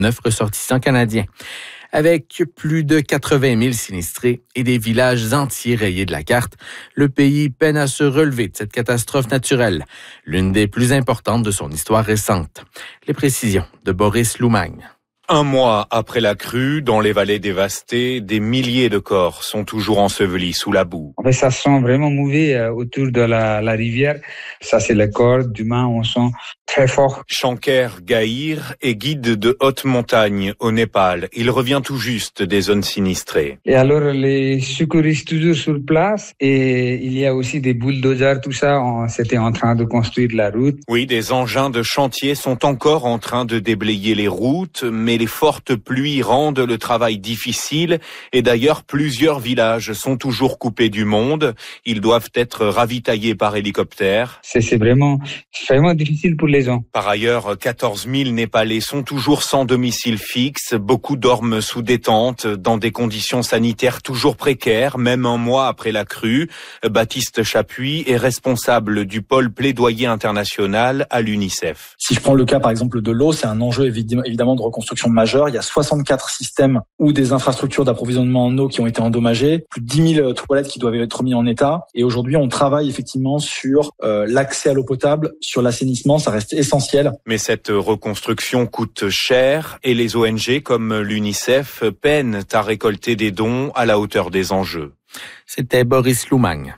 9 ressortissants canadiens. Avec plus de 80 000 sinistrés et des villages entiers rayés de la carte, le pays peine à se relever de cette catastrophe naturelle, l'une des plus importantes de son histoire récente. Les précisions de Boris Loumagne. Un mois après la crue, dans les vallées dévastées, des milliers de corps sont toujours ensevelis sous la boue. Ça sent vraiment mauvais autour de la rivière. Ça, c'est le corps d'humains, on sent très fort. Shankar Gahir est guide de haute montagne au Népal. Il revient tout juste des zones sinistrées. Et alors, les secouristes toujours sur place et il y a aussi des bulldozers, tout ça. C'était en train de construire la route. Oui, des engins de chantier sont encore en train de déblayer les routes, mais les fortes pluies rendent le travail difficile et d'ailleurs plusieurs villages sont toujours coupés du monde. Ils doivent être ravitaillés par hélicoptère. C'est vraiment difficile pour les gens. Par ailleurs, 14 000 Népalais sont toujours sans domicile fixe. Beaucoup dorment sous des tentes dans des conditions sanitaires toujours précaires, même un mois après la crue. Baptiste Chapuis est responsable du pôle plaidoyer international à l'UNICEF. Si je prends le cas par exemple de l'eau, c'est un enjeu évidemment de reconstruction majeur. Il y a 64 systèmes ou des infrastructures d'approvisionnement en eau qui ont été endommagées, plus de 10 000 toilettes qui doivent être mises en état. Et aujourd'hui, on travaille effectivement sur l'accès à l'eau potable, sur l'assainissement, ça reste essentiel. Mais cette reconstruction coûte cher et les ONG comme l'UNICEF peinent à récolter des dons à la hauteur des enjeux. C'était Boris Loumagne.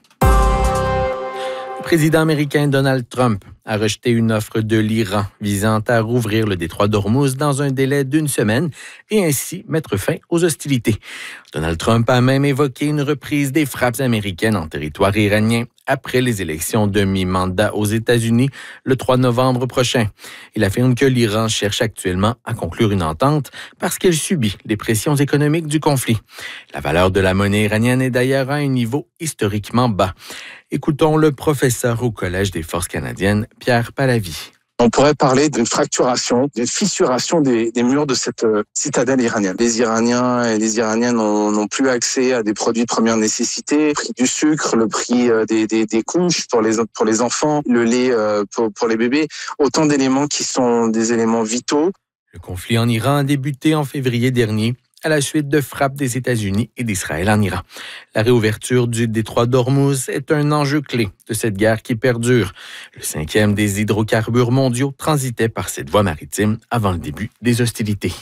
Le président américain Donald Trump a rejeté une offre de l'Iran visant à rouvrir le détroit d'Ormuz dans un délai d'1 semaine et ainsi mettre fin aux hostilités. Donald Trump a même évoqué une reprise des frappes américaines en territoire iranien après les élections de mi-mandat aux États-Unis le 3 novembre prochain. Il affirme que l'Iran cherche actuellement à conclure une entente parce qu'elle subit les pressions économiques du conflit. La valeur de la monnaie iranienne est d'ailleurs à un niveau historiquement bas. Écoutons le professeur au Collège des forces canadiennes, Pierre Pallavi. On pourrait parler d'une fracturation, d'une fissuration des murs de cette citadelle iranienne. Les Iraniens et les Iraniennes n'ont plus accès à des produits de première nécessité, le prix du sucre, le prix des couches pour les enfants, le lait pour les bébés, autant d'éléments qui sont des éléments vitaux. Le conflit en Iran a débuté en février dernier à la suite de frappes des États-Unis et d'Israël en Iran. La réouverture du détroit d'Ormuz est un enjeu clé de cette guerre qui perdure. Le 5e des hydrocarbures mondiaux transitait par cette voie maritime avant le début des hostilités.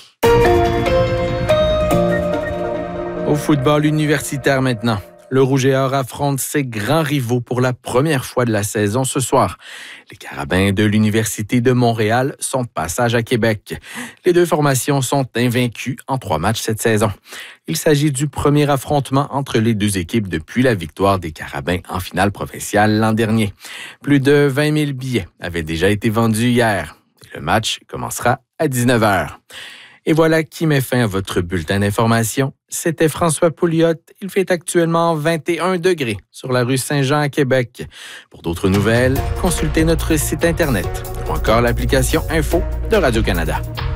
Au football universitaire maintenant. Le Rouge et Or affronte ses grands rivaux pour la première fois de la saison ce soir. Les Carabins de l'Université de Montréal sont de passage à Québec. Les deux formations sont invaincues en 3 matchs cette saison. Il s'agit du premier affrontement entre les deux équipes depuis la victoire des Carabins en finale provinciale l'an dernier. Plus de 20 000 billets avaient déjà été vendus hier. Le match commencera à 19h. Et voilà qui met fin à votre bulletin d'information. C'était François Pouliot. Il fait actuellement 21 degrés sur la rue Saint-Jean à Québec. Pour d'autres nouvelles, consultez notre site Internet ou encore l'application Info de Radio-Canada.